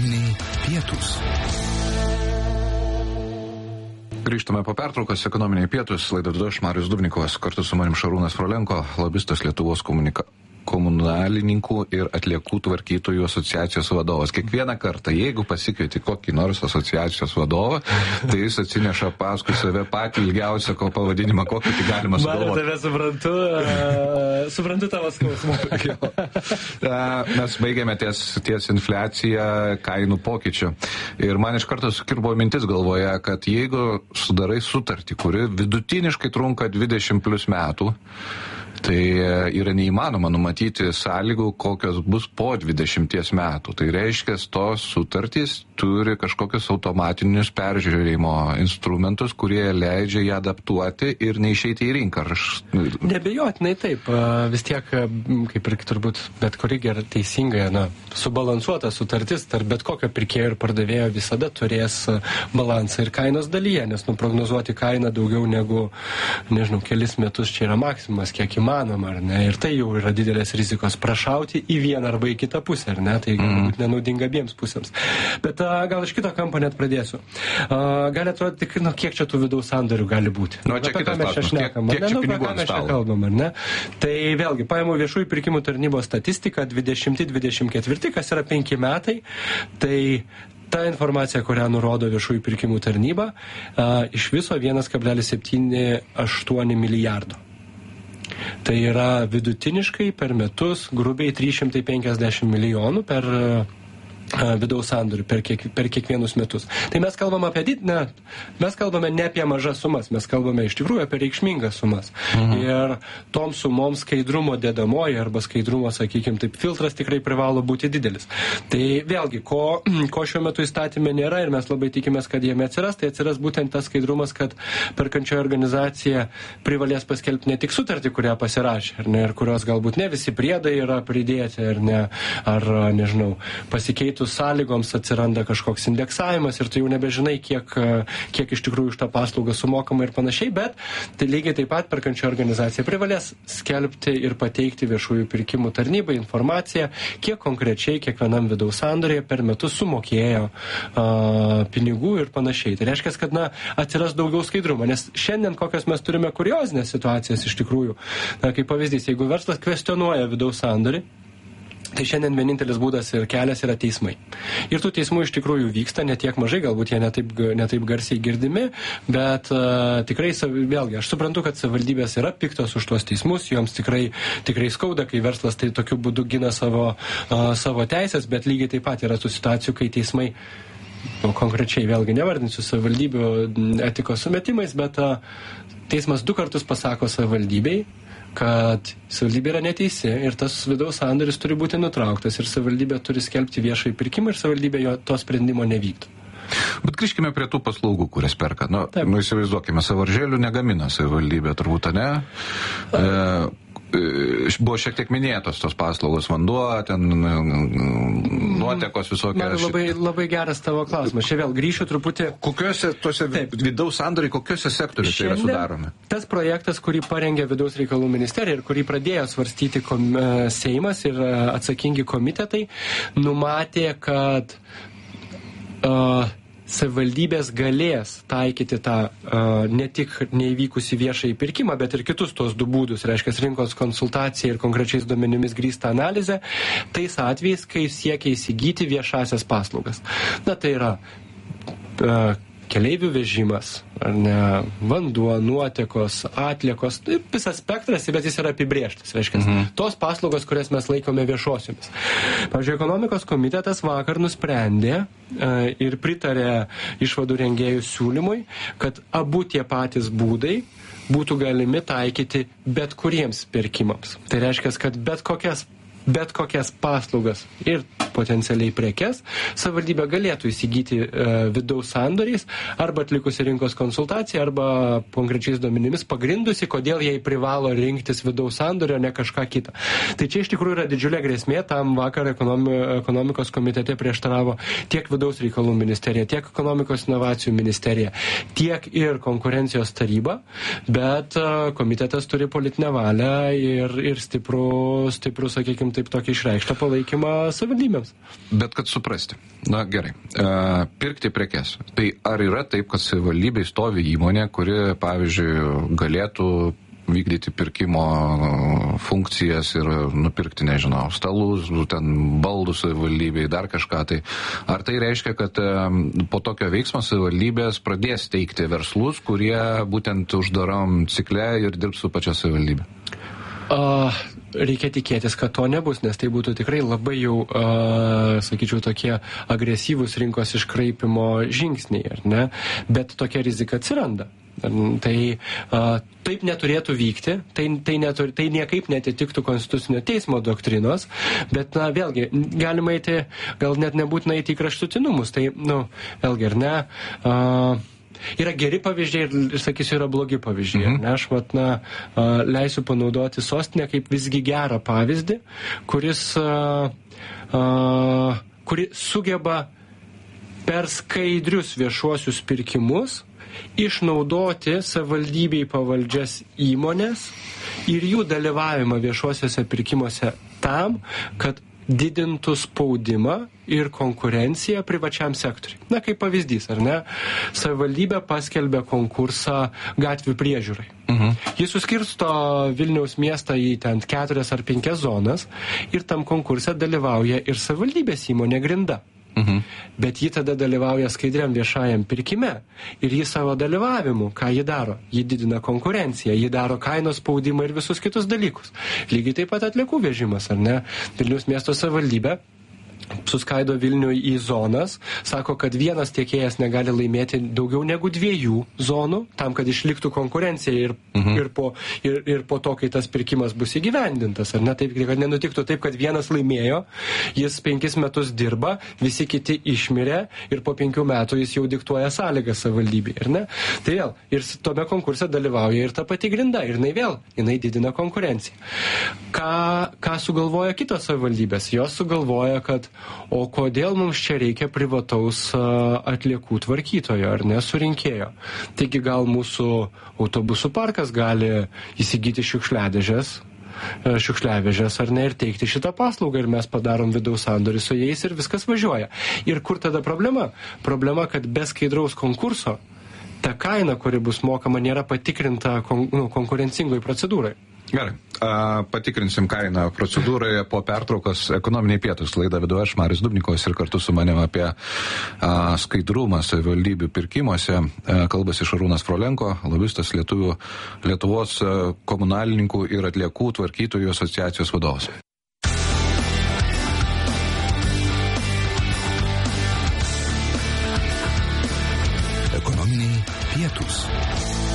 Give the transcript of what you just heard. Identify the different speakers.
Speaker 1: Ekonominiai pietūs. Grįžtame po pertraukos, ekonominiai pietūs, laidą vedu aš, Marius Dubnikovas, kartu su manim Šarūnas Frolenko, lobistas Lietuvos komunalininkų ir atliekų tvarkytojų asociacijos vadovas. Kiekvieną kartą, jeigu pasikvieti kokį nors asociacijos vadovą, tai jis atsineša paskui save patį ilgiausią pavadinimą, kokį tai galima sugalvoti.
Speaker 2: Mariu, tave suprantu tavo skausmą.
Speaker 1: Mes baigėme ties infliaciją kainų pokyčių. Ir man iš karto sukirbo mintis galvoje, kad jeigu sudarai sutartį, kuri vidutiniškai trunka 20 plus metų, tai yra neįmanoma numatyti sąlygų, kokios bus po 20 metų. Tai reiškia, tos sutartys turi kažkokius automatinius peržiūrėjimo instrumentus, kurie leidžia ją adaptuoti ir neišeiti į rinką.
Speaker 2: Nebejotinai taip. Vis tiek, kaip ir turbūt bet kuri gerai teisingai, subalansuota sutartis tarp bet kokio pirkėjo ir pardavėjo visada turės balansą ir kainos dalyje, nes prognozuoti kainą daugiau negu, kelis metus čia yra maksimumas, kiek įmanoma, ar ne? Ir tai jau yra didelės rizikos prašauti į vieną arba į kitą pusę, ar ne? Tai galbūt nenaudinga abiems pusėms. Bet gal iš kito kampo net pradėsiu. Gali atrodyti, kiek čia tų vidaus sandorių gali būti.
Speaker 1: Čia kitas klausimas. Kiek čia pinigų ant stalo?
Speaker 2: Kalbam, ar ne? Tai vėlgi, paėmų viešųjų pirkimų tarnybos statistika 2024, kas yra 5 metai, tai ta informacija, kurią nurodo viešųjų pirkimų tarnyba, iš viso 1,78 milijardo. Tai yra vidutiniškai per metus grubiai 350 milijonų per vidaus sandorių per kiekvienus metus. Tai mes kalbame mes kalbame ne apie mažas sumas, mes kalbame iš tikrųjų apie reikšmingas sumas. Ir toms sumoms skaidrumo dedamoji arba skaidrumo, sakykime, taip, filtras tikrai privalo būti didelis. Tai vėlgi, ko šiuo metu įstatymė nėra ir mes labai tikimės, kad jame atsiras, tai atsiras būtent tas skaidrumas, kad perkančioji organizacija privalės paskelbti ne tik sutartį, kurią pasirašė, ar ne, ir kurios galbūt ne visi priedai yra pridėti, ar ne, pasikeitus sąlygoms atsiranda kažkoks indeksavimas ir tu jau nebežinai, kiek iš tikrųjų už tą paslaugą sumokama ir panašiai, bet tai lygiai taip pat perkančioji organizacija privalės skelbti ir pateikti viešųjų pirkimų tarnybai informaciją, kiek konkrečiai kiekvienam vidaus sandorėje per metus sumokėjo pinigų ir panašiai. Tai reiškia, kad atsiras daugiau skaidrumo, nes šiandien kokios mes turime kuriozinės situacijas iš tikrųjų. Kaip pavyzdys, jeigu verslas kvestionuoja vidaus sandorį, tai šiandien vienintelis būdas ir kelias yra teismai. Ir tų teismų iš tikrųjų vyksta ne tiek mažai, galbūt jie netaip garsiai girdimi, bet tikrai, vėlgi, aš suprantu, kad savivaldybės yra piktos už tuos teismus, joms tikrai skauda, kai verslas tai tokiu būdu gina savo teisės, bet lygiai taip pat yra tų situacijų, kai teismai, konkrečiai vėlgi nevardinsiu savivaldybių etikos sumetimais, bet teismas 2 kartus pasako savivaldybei, kad savivaldybė yra neteisi ir tas vidaus sandoris turi būti nutrauktas ir savivaldybė turi skelbti viešąjį pirkimą ir savivaldybė to sprendimo nevyktų.
Speaker 1: Bet grįžkime prie tų paslaugų, kurias perka. Įsivaizduokime, sąvaržėlių negamina savivaldybė, turbūt, ne? Buvo šiek tiek minėtos tos paslaugos, vanduo, ten nuotekos visokios.
Speaker 2: Labai geras tavo klausimas. Čia vėl grįšiu truputį.
Speaker 1: Kokiuose tuose vidaus sandoriai, kokiuose sektoriuose yra sudaromi?
Speaker 2: Tas projektas, kurį parengė Vidaus reikalų ministerija ir kurį pradėjo svarstyti Seimas ir atsakingi komitetai, numatė, kad savivaldybės galės taikyti tą ne tik neįvykusi viešąjį pirkimą, bet ir kitus tos 2 būdus, reiškia rinkos konsultacija ir konkrečiais duomenimis grįstą analizę, tais atvejais, kai siekia įsigyti viešasias paslaugas. Tai yra keleivių vežimas, ar ne, vanduo, nuotekos, atliekos, visas spektras, bet jis yra apibrėžtas, reiškia, tos paslaugos, kurias mes laikome viešosiomis. Pavyzdžiui, ekonomikos komitetas vakar nusprendė ir pritarė išvadų rengėjų siūlymui, kad abu tie patys būdai būtų galimi taikyti bet kuriems pirkimams. Tai reiškia, kad bet kokias paslaugas ir potencialiai prekes savivaldybė galėtų įsigyti vidaus sandoriais arba atlikusi rinkos konsultaciją arba konkrečiais duomenimis pagrindusi, kodėl jai privalo rinktis vidaus sandorį, o ne kažką kitą. Tai čia iš tikrųjų yra didžiulė grėsmė, tam vakar ekonomikos komitete prieštaravo tiek Vidaus reikalų ministerija, tiek ekonomikos inovacijų ministerija, tiek ir konkurencijos taryba, bet komitetas turi politinę valią ir stiprų, sakykime, taip tokį išreikštą palaikymą savivaldybėms. savivaldybėms.
Speaker 1: Bet kad suprasti, na gerai, pirkti prekes. Tai ar yra taip, kad savivaldybėje stovi įmonė, kuri, pavyzdžiui, galėtų vykdyti pirkimo funkcijas ir nupirkti, nežinau, stalus, ten baldus savivaldybėje, dar kažką. Tai ar tai reiškia, kad po tokio veiksmo savivaldybės pradės teikti verslus, kurie būtent uždaram cikle ir dirbs su pačia savivaldybė?
Speaker 2: Reikia tikėtis, kad to nebus, nes tai būtų tikrai labai jau, sakyčiau, tokie agresyvūs rinkos iškraipimo žingsniai, ar ne? Bet tokia rizika atsiranda. Tai taip neturėtų vykti, tai niekaip netitiktų Konstitucinio teismo doktrinos, bet, na, vėlgi, galima eiti, gal net nebūtina eiti į kraštutinumus, tai, vėlgi, ar ne, yra geri pavyzdžiai ir, sakysiu, yra blogi pavyzdžiai. Ne? Aš leisiu panaudoti Sostinę kaip visgi gerą pavyzdį, kuri sugeba per skaidrius viešuosius pirkimus išnaudoti savivaldybei pavaldžias įmonės ir jų dalyvavimą viešuosiuose pirkimuose tam, kad didintų spaudimą ir konkurenciją privačiam sektoriui. Na, kaip pavyzdys, ar ne? Savivaldybė paskelbė konkursą gatvių priežiūrai. Jis suskirsto Vilniaus miestą į ten 4 ar 5 zonas ir tam konkurse dalyvauja ir savivaldybės įmonė Grinda. Bet ji tada dalyvauja skaidriam viešajam pirkime ir ji savo dalyvavimu, ką ji daro? Ji didina konkurenciją, ji daro kainos spaudimą ir visus kitus dalykus. Lygiai taip pat atliekų vežimas, ar ne? Vilniaus miesto savivaldybė suskaido Vilnių į zonas, sako, kad vienas tiekėjas negali laimėti daugiau negu 2 zonų, tam, kad išliktų konkurencija ir po to, kai tas pirkimas bus įgyvendintas. Ar ne? Taip, kad nenutiktų taip, kad vienas laimėjo, jis 5 metus dirba, visi kiti išmirė ir po 5 metų jis jau diktuoja sąlygas savivaldybei. Ar ne? Tai vėl, ir tome konkurse dalyvauja ir ta pati Grinda, ir jinai didina konkurenciją. Ką sugalvoja kitos savivaldybės? Jos sugalvoja, kad o kodėl mums čia reikia privataus atliekų tvarkytojo, ar ne, surinkėjo. Taigi gal mūsų autobusų parkas gali įsigyti šiukšliavežės, ar ne, ir teikti šitą paslaugą, ir mes padarom vidaus sandorį su jais ir viskas važiuoja. Ir kur tada problema? Problema, kad be skaidraus konkurso ta kaina, kuri bus mokama, nėra patikrinta konkurencingoj procedūrai.
Speaker 1: Gerai, patikrinsim kainą procedūroje po pertraukos. Ekonominiai pietūs laidą vedu aš, Marius Dubnikovas, ir kartu su manim apie skaidrumą savivaldybių pirkimuose kalbasi Šarūnas Frolenko, lobistas Lietuvos komunalininkų ir atliekų tvarkytojų asociacijos vadovas.
Speaker 3: Ekonominiai pietūs.